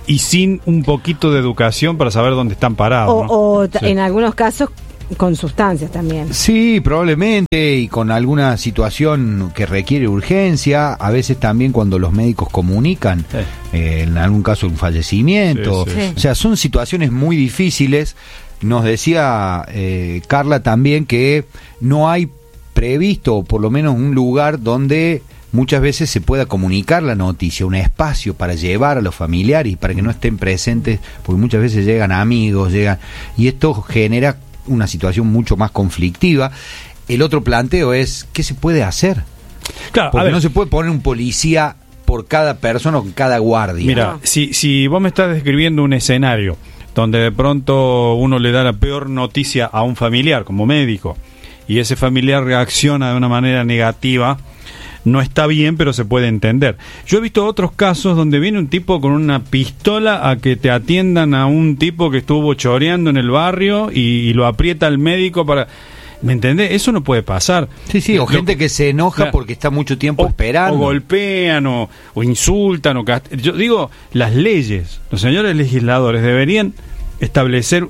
y sin un poquito de educación para saber dónde están parados, ¿no? Sí. En algunos casos con sustancias también. Sí, probablemente, y con alguna situación que requiere urgencia, a veces también cuando los médicos comunican, en algún caso un fallecimiento, o sea, son situaciones muy difíciles. Nos decía Carla también que no hay previsto, por lo menos un lugar donde muchas veces se pueda comunicar la noticia, un espacio para llevar a los familiares y para que no estén presentes, porque muchas veces llegan amigos, y esto genera una situación mucho más conflictiva. El otro planteo es, ¿qué se puede hacer? Claro, porque no se puede poner un policía por cada persona o cada guardia. Mira, si vos me estás describiendo un escenario donde de pronto uno le da la peor noticia a un familiar como médico y ese familiar reacciona de una manera negativa, no está bien, pero se puede entender. Yo he visto otros casos donde viene un tipo con una pistola a que te atiendan a un tipo que estuvo choreando en el barrio y lo aprieta el médico para... ¿Me entendés? Eso no puede pasar. Sí, o gente que se enoja porque está mucho tiempo esperando. O golpean, o insultan, yo digo, las leyes, los señores legisladores deberían establecer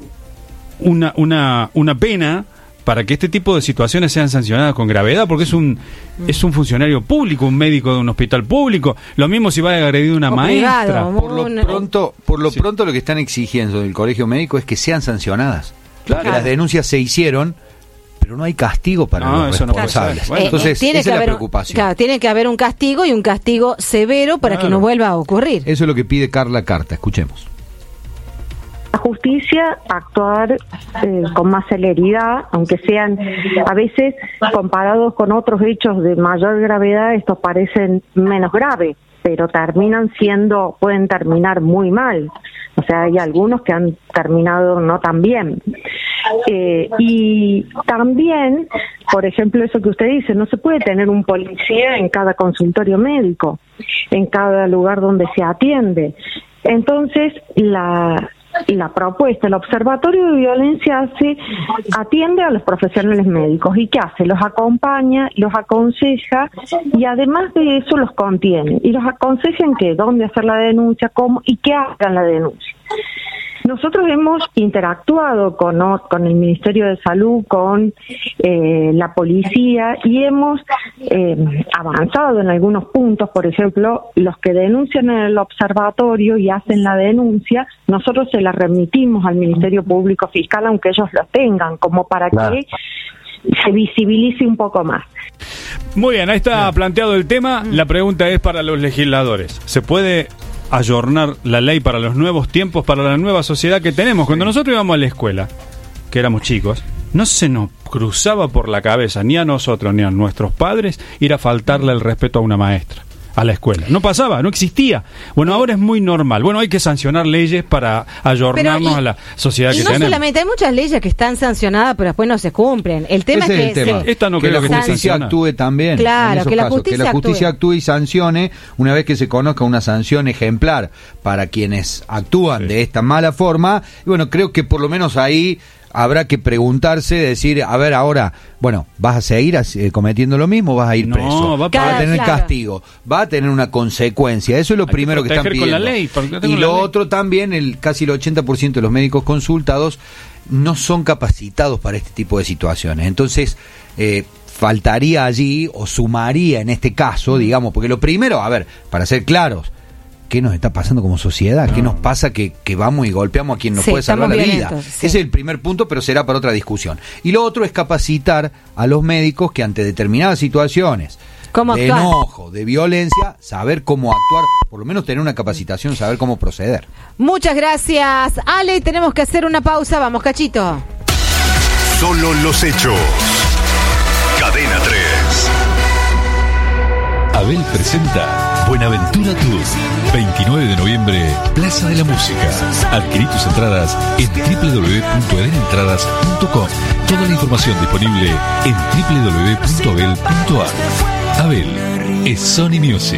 una pena para que este tipo de situaciones sean sancionadas con gravedad, porque es un funcionario público, un médico de un hospital público. Lo mismo si va a agredir a una maestra. Por lo pronto lo que están exigiendo del colegio médico es que sean sancionadas. Claro. Que las denuncias se hicieron, pero no hay castigo para los responsables. Bueno, entonces, esa es la preocupación. Tiene que haber un castigo, y un castigo severo para que no vuelva a ocurrir. Eso es lo que pide Carla Carta. Escuchemos. La justicia actuar con más celeridad, aunque sean a veces comparados con otros hechos de mayor gravedad, estos parecen menos graves, pero pueden terminar muy mal. O sea, hay algunos que han terminado no tan bien. Y también, por ejemplo, eso que usted dice, no se puede tener un policía en cada consultorio médico, en cada lugar donde se atiende. Entonces, la propuesta, el Observatorio de Violencia atiende a los profesionales médicos. ¿Y qué hace? Los acompaña, los aconseja, y además de eso los contiene. Y los aconseja en qué, dónde hacer la denuncia, cómo y qué hagan la denuncia. Nosotros hemos interactuado con el Ministerio de Salud, con la policía, y hemos avanzado en algunos puntos. Por ejemplo, los que denuncian en el observatorio y hacen la denuncia, nosotros se la remitimos al Ministerio Público Fiscal, aunque ellos lo tengan, como para que se visibilice un poco más. Muy bien, ahí está planteado el tema. La pregunta es para los legisladores. ¿Se puede ayornar la ley para los nuevos tiempos, para la nueva sociedad que tenemos? Cuando nosotros íbamos a la escuela, que éramos chicos, no se nos cruzaba por la cabeza, ni a nosotros ni a nuestros padres, ir a faltarle el respeto a una maestra, a la escuela. No pasaba, no existía. Bueno, ahora es muy normal. Bueno, hay que sancionar leyes para ayornarnos a la sociedad que tenemos. Y no solamente, hay muchas leyes que están sancionadas, pero después no se cumplen. El tema es que... Esta no, que la justicia actúe también. Claro, que la justicia actúe y sancione, una vez que se conozca una sanción ejemplar para quienes actúan de esta mala forma. Y bueno, creo que por lo menos ahí habrá que preguntarse, decir, a ver, ahora, bueno, ¿vas a seguir cometiendo lo mismo? ¿Vas a ir preso? Va a tener castigo, va a tener una consecuencia. Eso es lo primero que están pidiendo. Con la ley, y lo otro también, casi el 80% de los médicos consultados no son capacitados para este tipo de situaciones. Entonces, faltaría allí, o sumaría en este caso, digamos, porque lo primero, a ver, para ser claros, ¿qué nos está pasando como sociedad? ¿Qué nos pasa que vamos y golpeamos a quien nos puede salvar la vida? Ese es el primer punto, pero será para otra discusión. Y lo otro es capacitar a los médicos que ante determinadas situaciones de enojo, de violencia, saber cómo actuar, por lo menos tener una capacitación, saber cómo proceder. Muchas gracias, Ale. Tenemos que hacer una pausa. Vamos, Cachito. Solo los hechos. Cadena 3. Abel presenta Buenaventura Tour, 29 de noviembre, Plaza de la Música. Adquirí tus entradas en www.edenentradas.com. Toda la información disponible en www.abel.ar. Abel es Sony Music.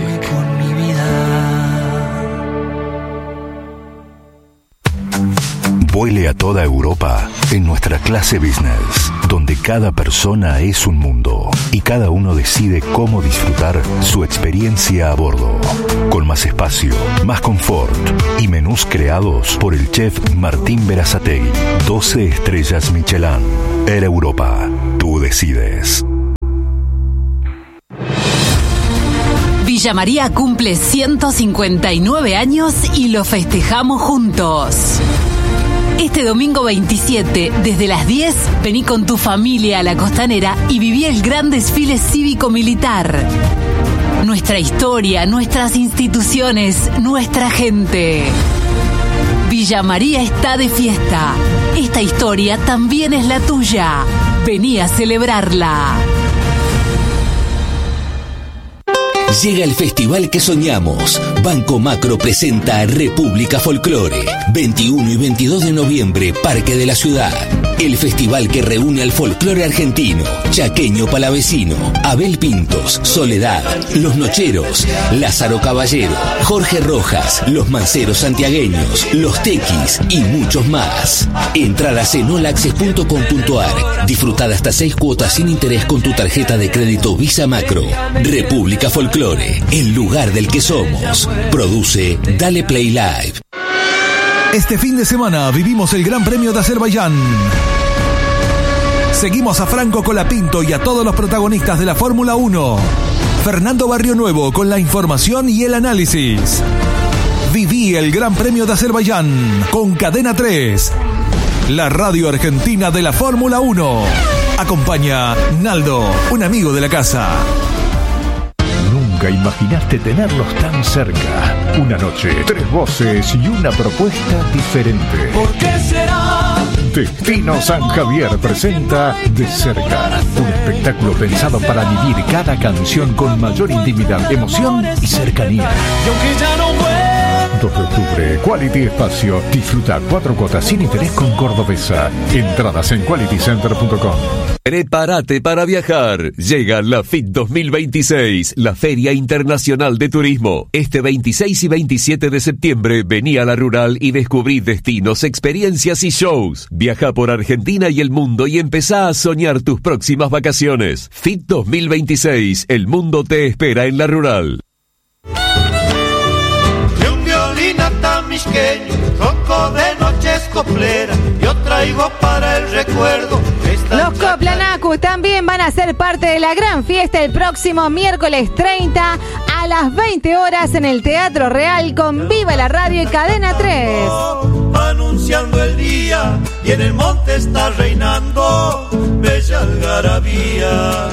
Vuele a toda Europa en nuestra clase business. donde cada persona es un mundo y cada uno decide cómo disfrutar su experiencia a bordo. Con más espacio, más confort y menús creados por el chef Martín Berazategui. 12 estrellas Michelin. Air Europa. Tú decides. Villa María cumple 159 años y lo festejamos juntos. Este domingo 27, desde las 10, vení con tu familia a la Costanera y viví el gran desfile cívico-militar. Nuestra historia, nuestras instituciones, nuestra gente. Villa María está de fiesta. Esta historia también es la tuya. Vení a celebrarla. Llega el festival que soñamos. Banco Macro presenta República Folclore. 21 y 22 de noviembre, Parque de la Ciudad. El festival que reúne al folclore argentino, chaqueño palavecino, Abel Pintos, Soledad, Los Nocheros, Lázaro Caballero, Jorge Rojas, Los Manceros Santiagueños, Los Tequis y muchos más. Entradas en olaccess.com.ar. Disfrutad hasta 6 cuotas sin interés con tu tarjeta de crédito Visa Macro. República Folclore, el lugar del que somos. Produce Dale Play Live. Este fin de semana vivimos el Gran Premio de Azerbaiyán. Seguimos a Franco Colapinto y a todos los protagonistas de la Fórmula 1. Fernando Barrio Nuevo con la información y el análisis. Viví el Gran Premio de Azerbaiyán con Cadena 3, la radio argentina de la Fórmula 1. Acompaña Naldo, un amigo de la casa. Nunca imaginaste tenerlos tan cerca. Una noche, 3 voces y una propuesta diferente. ¿Por qué será? Destino San Javier presenta De Cerca, un espectáculo pensado para vivir cada canción con mayor intimidad, emoción y cercanía. Y aunque ya no vuelva. 2 de octubre, Quality Espacio. Disfruta 4 cuotas sin interés con Cordobesa. Entradas en qualitycenter.com. Prepárate para viajar. Llega la FIT 2026, la Feria Internacional de Turismo. Este 26 y 27 de septiembre, vení a La Rural y descubrí destinos, experiencias y shows. Viaja por Argentina y el mundo y empezá a soñar tus próximas vacaciones. FIT 2026, el mundo te espera en La Rural. De un violín atamisqueño, ronco de noches coplera, yo traigo para el recuerdo. Los Coplanacus también van a ser parte de la gran fiesta el próximo miércoles 30 a las 20 horas en el Teatro Real con Viva la Radio y Cadena 3. Anunciando el día y en el monte está reinando bella algarabía.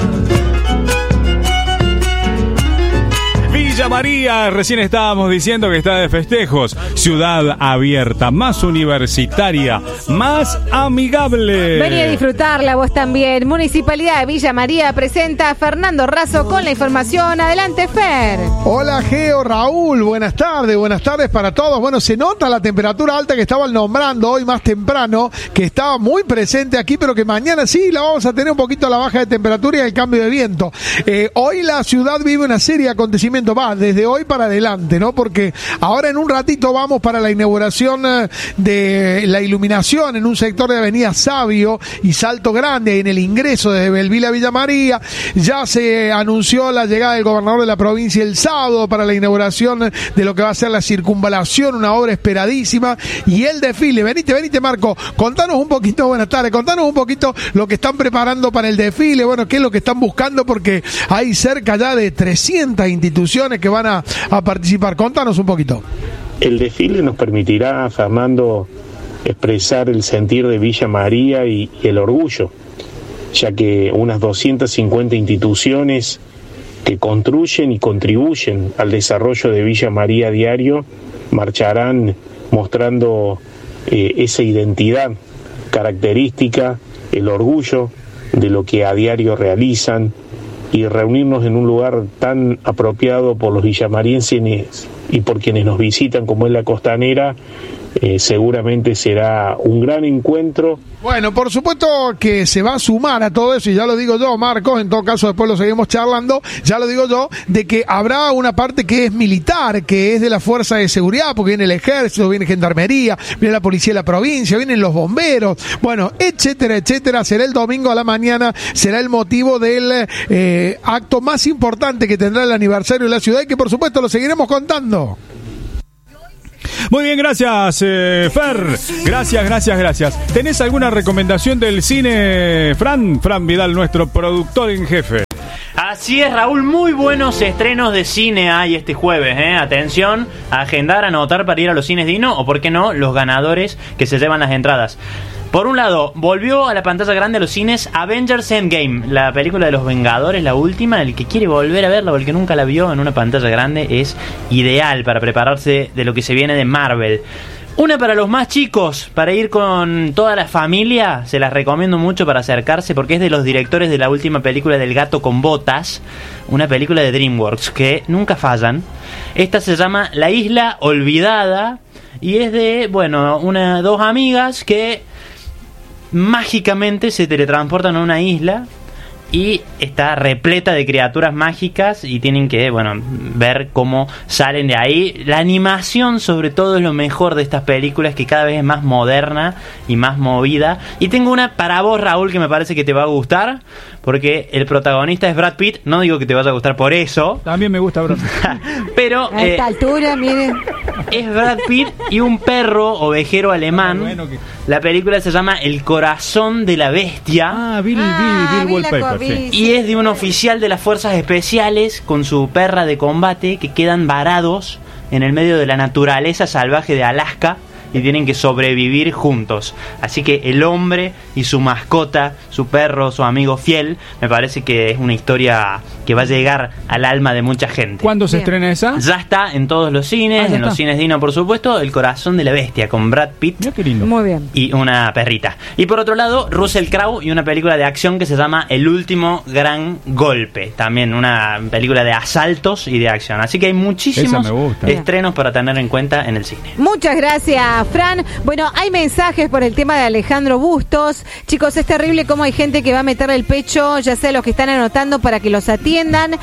Villa María, recién estábamos diciendo que está de festejos. Ciudad abierta, más universitaria, más amigable. Vení a disfrutarla vos también. Municipalidad de Villa María presenta a Fernando Razo con la información. Adelante, Fer. Hola, Geo, Raúl, buenas tardes para todos. Bueno, se nota la temperatura alta que estaban nombrando hoy más temprano, que estaba muy presente aquí, pero que mañana sí la vamos a tener un poquito a la baja de temperatura y el cambio de viento. Hoy la ciudad vive una serie de acontecimientos. Desde hoy para adelante, ¿no? Porque ahora en un ratito vamos para la inauguración de la iluminación en un sector de Avenida Sabio y Salto Grande, en el ingreso de Belville a Villa María. Ya se anunció la llegada del gobernador de la provincia el sábado para la inauguración de lo que va a ser la circunvalación, una obra esperadísima, y el desfile. Venite, Marco, contanos un poquito, buenas tardes, contanos un poquito lo que están preparando para el desfile, bueno, qué es lo que están buscando, porque hay cerca ya de 300 instituciones que van a participar. Contanos un poquito. El desfile nos permitirá, Fernando, expresar el sentir de Villa María y el orgullo, ya que unas 250 instituciones que construyen y contribuyen al desarrollo de Villa María diario marcharán mostrando esa identidad característica, el orgullo de lo que a diario realizan, y reunirnos en un lugar tan apropiado por los villamarienses y por quienes nos visitan como es la Costanera, seguramente será un gran encuentro. Bueno, por supuesto que se va a sumar a todo eso, y ya lo digo yo, Marcos, en todo caso después lo seguimos charlando, ya lo digo yo, de que habrá una parte que es militar, que es de la fuerza de seguridad, porque viene el ejército, viene gendarmería, viene la policía de la provincia, vienen los bomberos, bueno, etcétera, etcétera. Será el domingo a la mañana, será el motivo del acto más importante que tendrá el aniversario de la ciudad, y que por supuesto lo seguiremos contando. Muy bien, gracias, Fer. Gracias. ¿Tenés alguna recomendación del cine, Fran? Fran Vidal, nuestro productor en jefe. Así es, Raúl, muy buenos estrenos de cine hay este jueves, Atención, a agendar, a anotar para ir a los cines Dino, o por qué no, los ganadores que se llevan las entradas. Por un lado, volvió a la pantalla grande a los cines Avengers Endgame, la película de los Vengadores, la última. El que quiere volver a verla o el que nunca la vio en una pantalla grande es ideal para prepararse de lo que se viene de Marvel. Una para los más chicos, para ir con toda la familia, se las recomiendo mucho para acercarse, porque es de los directores de la última película del Gato con Botas, una película de DreamWorks que nunca fallan. Esta se llama La Isla Olvidada y es de, dos amigas que mágicamente se teletransportan a una isla y está repleta de criaturas mágicas y tienen que, ver cómo salen de ahí. La animación, sobre todo, es lo mejor de estas películas, que cada vez es más moderna y más movida. Y tengo una para vos, Raúl, que me parece que te va a gustar, porque el protagonista es Brad Pitt. No digo que te vaya a gustar por eso. También me gusta Brad Pitt. Pero a esta altura, miren, es Brad Pitt y un perro ovejero alemán. La película se llama El Corazón de la Bestia. Bill Wallpaper. Sí. Y es de un oficial de las fuerzas especiales con su perra de combate que quedan varados en el medio de la naturaleza salvaje de Alaska y tienen que sobrevivir juntos. Así que el hombre y su mascota, su perro, su amigo fiel, me parece que es una historia que va a llegar al alma de mucha gente. ¿Cuándo se estrena esa? Ya está en todos los cines, en los cines Dino, por supuesto. El Corazón de la Bestia, con Brad Pitt. Mira qué lindo. Muy bien. Y una perrita. Y por otro lado, Russell Crowe y una película de acción que se llama El Último Gran Golpe. También una película de asaltos y de acción. Así que hay muchísimos estrenos para tener en cuenta en el cine. Muchas gracias, Fran. Bueno, hay mensajes por el tema de Alejandro Bustos. Chicos, es terrible cómo hay gente que va a meterle el pecho, ya sea a los que están anotando para que los atiendan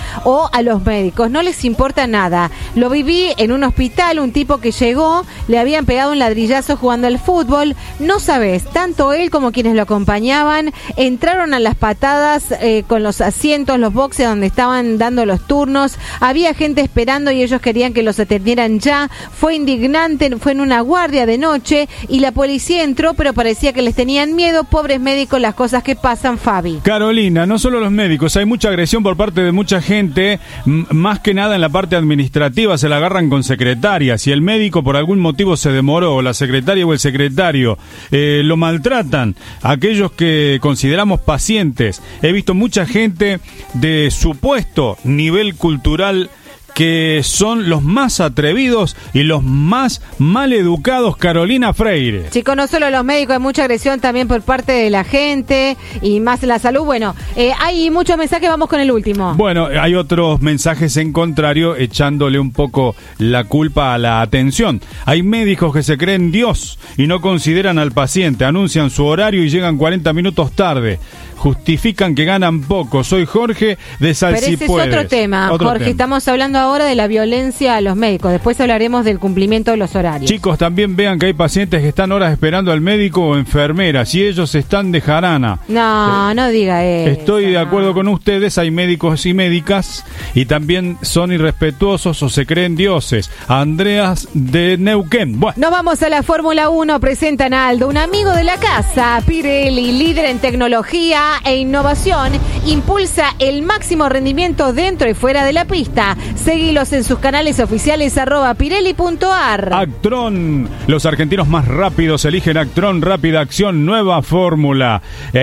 o a los médicos. No les importa nada. Lo viví en un hospital, un tipo que llegó, le habían pegado un ladrillazo jugando al fútbol. No sabes, tanto él como quienes lo acompañaban entraron a las patadas con los asientos, los boxes donde estaban dando los turnos. Había gente esperando y ellos querían que los atendieran ya. Fue indignante, fue en una guardia de noche y la policía entró, pero parecía que les tenían miedo. Pobres médicos, las cosas que pasan, Fabi. Carolina, no solo los médicos, hay mucha agresión por parte de mucha gente, más que nada en la parte administrativa, se la agarran con secretarias. Si el médico por algún motivo se demoró, o la secretaria o el secretario, lo maltratan. Aquellos que consideramos pacientes, he visto mucha gente de supuesto nivel cultural que son los más atrevidos y los más mal educados, Carolina Freire. Chicos, no solo los médicos, hay mucha agresión también por parte de la gente y más en la salud. Bueno, hay muchos mensajes, vamos con el último. Bueno, hay otros mensajes en contrario, echándole un poco la culpa a la atención. Hay médicos que se creen Dios y no consideran al paciente, anuncian su horario y llegan 40 minutos tarde. Justifican que ganan poco. Soy Jorge de Salsipuedes. Pero ese es otro tema, Jorge. Estamos hablando ahora de la violencia a los médicos. Después hablaremos del cumplimiento de los horarios. Chicos, también vean que hay pacientes que están horas esperando al médico o enfermeras y ellos están de jarana. No diga eso. Estoy de acuerdo con ustedes. Hay médicos y médicas y también son irrespetuosos o se creen dioses. Andreas de Neuquén. Bueno. Nos vamos a la Fórmula 1. Presentan a Aldo, un amigo de la casa. Pirelli, líder en tecnología e innovación, impulsa el máximo rendimiento dentro y fuera de la pista. Seguilos en sus canales oficiales @pirelli.ar. Actron, los argentinos más rápidos eligen Actron, rápida acción, nueva fórmula.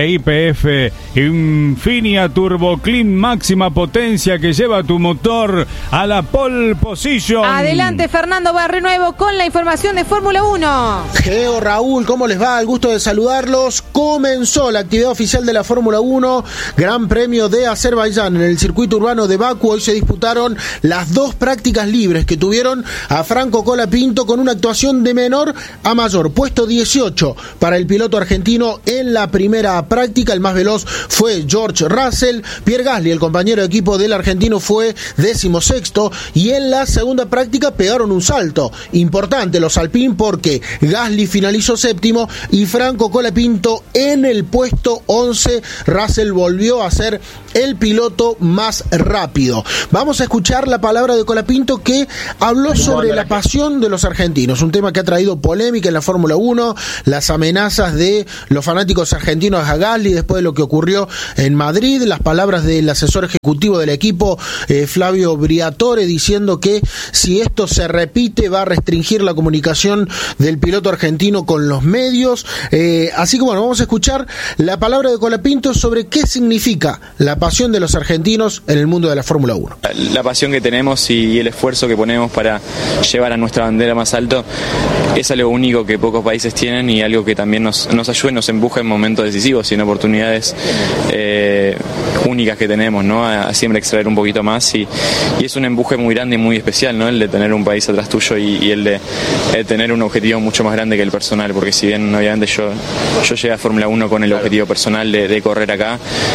YPF, Infinia Turbo Clean, máxima potencia que lleva tu motor a la pole position. Adelante, Fernando Barrionuevo con la información de Fórmula 1. Geo, Raúl, ¿cómo les va? El gusto de saludarlos. Comenzó la actividad oficial de la Fórmula 1, Gran Premio de Azerbaiyán. En el circuito urbano de Bakú hoy se disputaron las las 2 prácticas libres que tuvieron a Franco Colapinto con una actuación de menor a mayor. Puesto 18 para el piloto argentino en la primera práctica. El más veloz fue George Russell. Pierre Gasly, el compañero de equipo del argentino, fue 16º, y en la segunda práctica pegaron un salto importante los Alpine, porque Gasly finalizó 7º y Franco Colapinto en el puesto 11. Russell volvió a ser el piloto más rápido. Vamos a escuchar la palabra de Colapinto, que habló sobre la pasión de los argentinos, un tema que ha traído polémica en la Fórmula 1, las amenazas de los fanáticos argentinos a Gasly después de lo que ocurrió en Madrid, las palabras del asesor ejecutivo del equipo, Flavio Briatore, diciendo que si esto se repite va a restringir la comunicación del piloto argentino con los medios. Así que bueno, vamos a escuchar la palabra de Colapinto sobre qué significa la pasión de los argentinos en el mundo de la Fórmula 1. La pasión que tenemos y el esfuerzo que ponemos para llevar a nuestra bandera más alto es algo único que pocos países tienen, y algo que también nos ayuda y nos empuja en momentos decisivos y en oportunidades únicas que tenemos, ¿no? A siempre extraer un poquito más, y es un empuje muy grande y muy especial, ¿no? El de tener un país atrás tuyo y el de tener un objetivo mucho más grande que el personal, porque si bien obviamente yo llegué a Fórmula 1 con el objetivo personal de correr acá,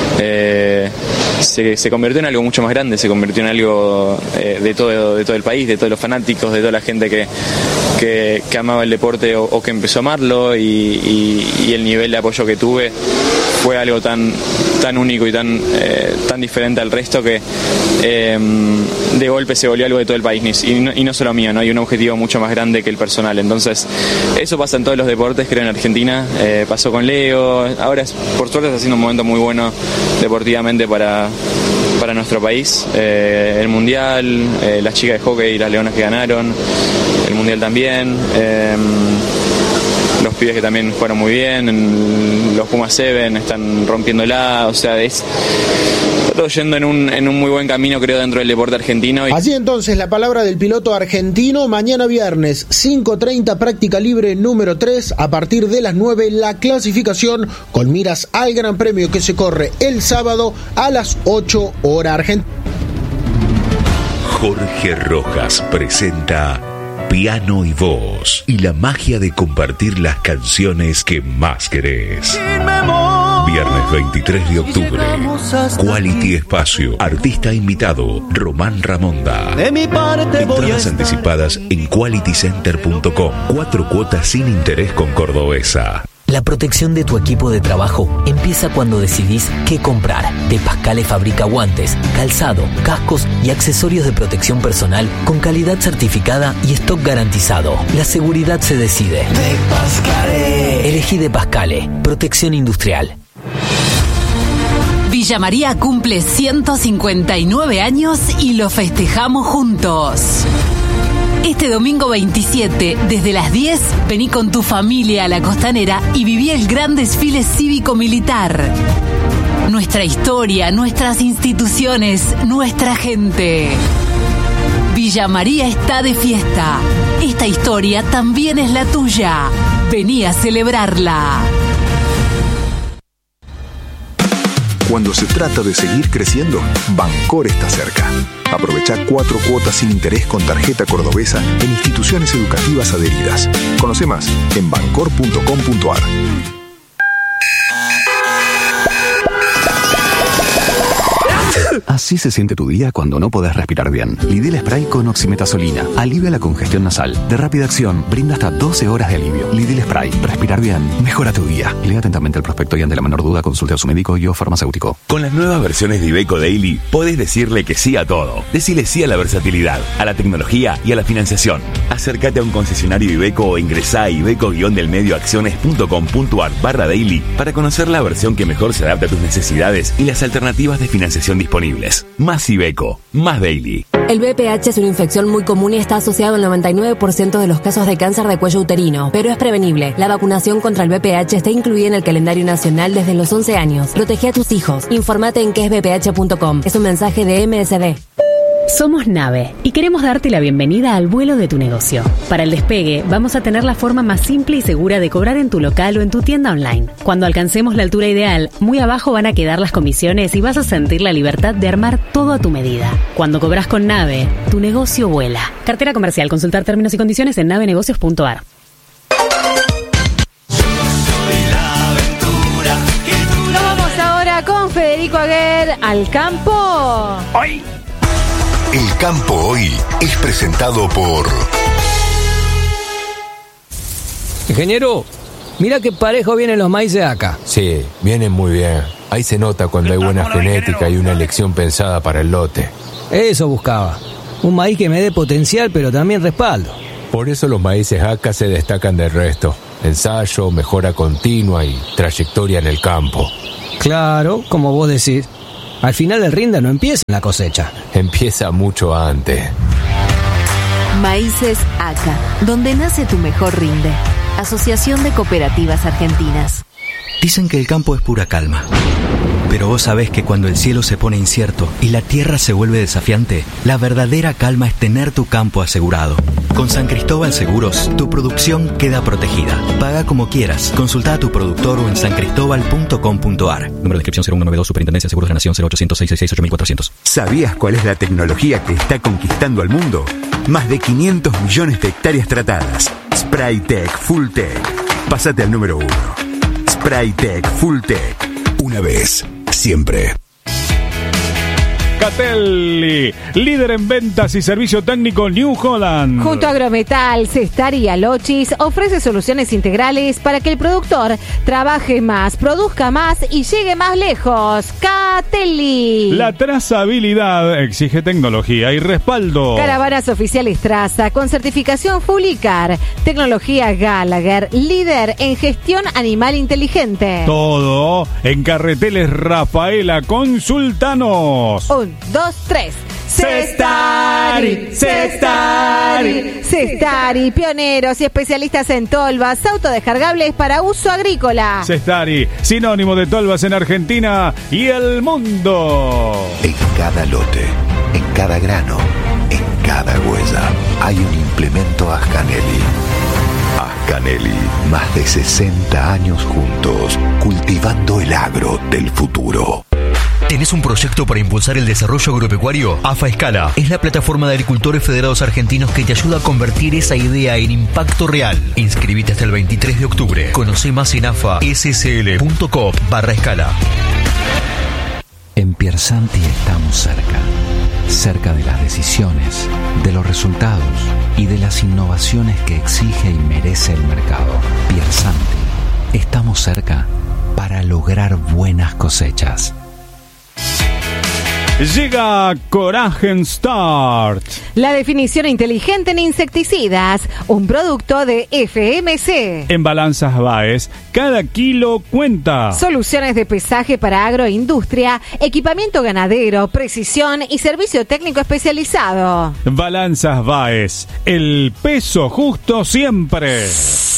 se convirtió en algo mucho más grande, se convirtió en algo de todo el país, de todos los fanáticos, de toda la gente que amaba el deporte o que empezó a amarlo, y el nivel de apoyo que tuve fue algo tan único y tan diferente al resto que de golpe se volvió algo de todo el país, y no solo mío, ¿no? Hay un objetivo mucho más grande que el personal. Entonces eso pasa en todos los deportes, creo, en Argentina, pasó con Leo, ahora por suerte está haciendo un momento muy bueno deportivamente para nuestro país, el mundial, las chicas de hockey y las leonas que ganaron el mundial también, los pibes que también jugaron muy bien, los Pumas 7 están rompiéndola, o sea, está todo yendo en un muy buen camino, creo, dentro del deporte argentino. Así entonces la palabra del piloto argentino. Mañana viernes 5:30 práctica libre número 3, a partir de las 9 la clasificación con miras al Gran Premio que se corre el sábado a las 8 hora argentina. Jorge Rojas presenta Piano y Voz, y la magia de compartir las canciones que más querés. Viernes 23 de octubre, Quality Espacio, artista invitado, Román Ramonda. De mi parte entradas anticipadas en qualitycenter.com. 4 cuotas sin interés con Cordobesa. La protección de tu equipo de trabajo empieza cuando decidís qué comprar. De Pascale fabrica guantes, calzado, cascos y accesorios de protección personal con calidad certificada y stock garantizado. La seguridad se decide. De Pascale. Elegí De Pascale. Protección industrial. Villa María cumple 159 años y lo festejamos juntos. Este domingo 27, desde las 10, vení con tu familia a la Costanera y viví el gran desfile cívico-militar. Nuestra historia, nuestras instituciones, nuestra gente. Villa María está de fiesta. Esta historia también es la tuya. Vení a celebrarla. Cuando se trata de seguir creciendo, Bancor está cerca. Aprovecha 4 cuotas sin interés con tarjeta cordobesa en instituciones educativas adheridas. Conoce más en bancor.com.ar. Así se siente tu día cuando no podés respirar bien. Lidl Spray con oximetazolina alivia la congestión nasal. De rápida acción, brinda hasta 12 horas de alivio. Lidl Spray. Respirar bien mejora tu día. Lea atentamente el prospecto y ante la menor duda consulte a su médico y o farmacéutico. Con las nuevas versiones de Iveco Daily podés decirle que sí a todo. Decile sí a la versatilidad, a la tecnología y a la financiación. Acércate a un concesionario Iveco o ingresá a iveco-delmedioacciones.com.ar/daily para conocer la versión que mejor se adapta a tus necesidades y las alternativas de financiación disponibles. Más Iveco, más Daily. El VPH es una infección muy común y está asociado al 99% de los casos de cáncer de cuello uterino, pero es prevenible. La vacunación contra el VPH está incluida en el calendario nacional desde los 11 años. Protege a tus hijos. Informate en quesvph.com. Es un mensaje de MSD. Somos Nave y queremos darte la bienvenida al vuelo de tu negocio. Para el despegue, vamos a tener la forma más simple y segura de cobrar en tu local o en tu tienda online. Cuando alcancemos la altura ideal, muy abajo van a quedar las comisiones y vas a sentir la libertad de armar todo a tu medida. Cuando cobras con Nave, tu negocio vuela. Cartera comercial. Consultar términos y condiciones en navenegocios.ar. Vamos ahora con Federico Aguer al campo. ¡Ay! El Campo Hoy es presentado por... Ingeniero, mira qué parejo vienen los maíces acá. Sí, vienen muy bien. Ahí se nota cuando hay buena genética y una elección pensada para el lote. Eso buscaba. Un maíz que me dé potencial, pero también respaldo. Por eso los maíces acá se destacan del resto. Ensayo, mejora continua y trayectoria en el campo. Claro, como vos decís. Al final el rinde no empieza en la cosecha. Empieza mucho antes. Maíces ACA, donde nace tu mejor rinde. Asociación de Cooperativas Argentinas. Dicen que el campo es pura calma. Pero vos sabés que cuando el cielo se pone incierto y la tierra se vuelve desafiante, la verdadera calma es tener tu campo asegurado. Con San Cristóbal Seguros, tu producción queda protegida. Paga como quieras. Consulta a tu productor o en sancristobal.com.ar. Número de inscripción 0192, Superintendencia de Seguros de la Nación 0800-666-8400. ¿Sabías cuál es la tecnología que está conquistando al mundo? Más de 500 millones de hectáreas tratadas. Spraytec Fulltech. Pásate al número 1. Spraytec Fulltech. Una vez, siempre. Catelli, líder en ventas y servicio técnico New Holland. Junto a Agrometal, Cestari y Alochis ofrece soluciones integrales para que el productor trabaje más, produzca más y llegue más lejos. Catelli. La trazabilidad exige tecnología y respaldo. Caravanas oficiales Traza con certificación Full-ICAR. Tecnología Gallagher, líder en gestión animal inteligente. Todo en Carreteles Rafaela. Consultanos. 1, 2, 3. Cestari, pioneros y especialistas en tolvas autodescargables para uso agrícola. Cestari, sinónimo de tolvas en Argentina y el mundo. En cada lote, en cada grano, en cada huella, hay un implemento Ascanelli. Ascanelli, más de 60 años juntos, cultivando el agro del futuro. ¿Tenés un proyecto para impulsar el desarrollo agropecuario? AFA Escala es la plataforma de agricultores federados argentinos que te ayuda a convertir esa idea en impacto real. Inscribite hasta el 23 de octubre. Conoce más en afassl.com/escala. En Piersanti estamos cerca de las decisiones, de los resultados y de las innovaciones que exige y merece el mercado. Piersanti, estamos cerca para lograr buenas cosechas. Llega Coragen Start. La definición inteligente en insecticidas, un producto de FMC. En Balanzas Baez, cada kilo cuenta. Soluciones de pesaje para agroindustria, equipamiento ganadero, precisión y servicio técnico especializado. Balanzas Baez, el peso justo siempre.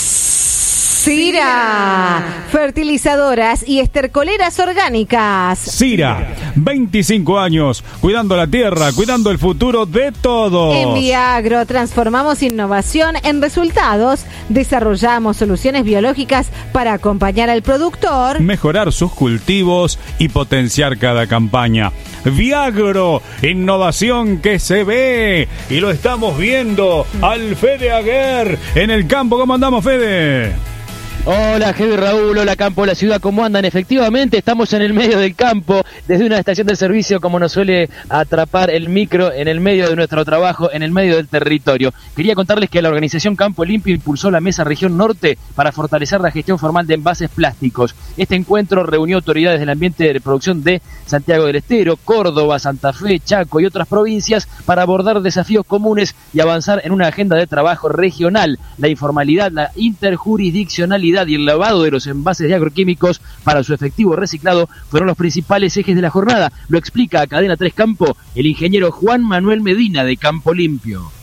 Cira, fertilizadoras y estercoleras orgánicas. Cira, 25 años, cuidando la tierra, cuidando el futuro de todos. En Viagro transformamos innovación en resultados, desarrollamos soluciones biológicas para acompañar al productor, mejorar sus cultivos y potenciar cada campaña. Viagro, innovación que se ve y lo estamos viendo al Fede Aguer en el campo. ¿Cómo andamos, Fede? Hola, Javi, Raúl, hola, campo, la ciudad, ¿cómo andan? Efectivamente, estamos en el medio del campo, desde una estación de servicio, como nos suele atrapar el micro, en el medio de nuestro trabajo, en el medio del territorio. Quería contarles que la organización Campo Limpio impulsó la Mesa Región Norte para fortalecer la gestión formal de envases plásticos. Este encuentro reunió autoridades del ambiente de producción de Santiago del Estero, Córdoba, Santa Fe, Chaco y otras provincias para abordar desafíos comunes y avanzar en una agenda de trabajo regional. La informalidad, la interjurisdiccionalidad y el lavado de los envases de agroquímicos para su efectivo reciclado fueron los principales ejes de la jornada. Lo explica a Cadena 3 Campo el ingeniero Juan Manuel Medina de Campo Limpio.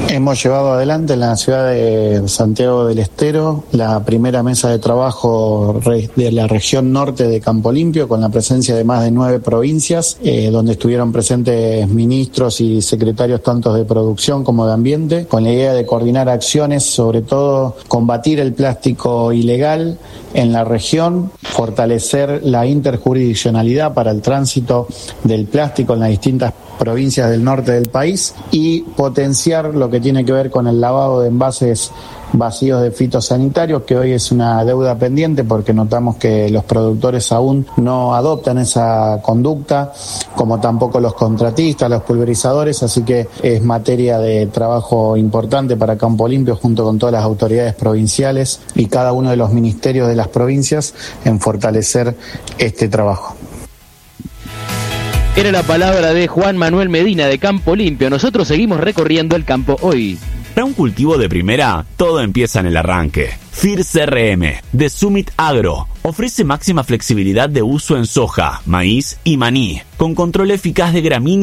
Hemos llevado adelante en la ciudad de Santiago del Estero la primera mesa de trabajo de la región norte de Campo Limpio, con la presencia de más de 9 provincias, donde estuvieron presentes ministros y secretarios tanto de producción como de ambiente, con la idea de coordinar acciones, sobre todo combatir el plástico ilegal en la región, fortalecer la interjurisdiccionalidad para el tránsito del plástico en las distintas provincias del norte del país y potenciar lo que tiene que ver con el lavado de envases vacíos de fitosanitarios, que hoy es una deuda pendiente porque notamos que los productores aún no adoptan esa conducta, como tampoco los contratistas, los pulverizadores, así que es materia de trabajo importante para Campo Limpio junto con todas las autoridades provinciales y cada uno de los ministerios de las provincias en fortalecer este trabajo. Era la palabra de Juan Manuel Medina de Campo Limpio. Nosotros seguimos recorriendo el campo hoy. Para un cultivo de primera, todo empieza en el arranque. FIR CRM de Summit Agro ofrece máxima flexibilidad de uso en soja, maíz y maní, con control eficaz de gramíneas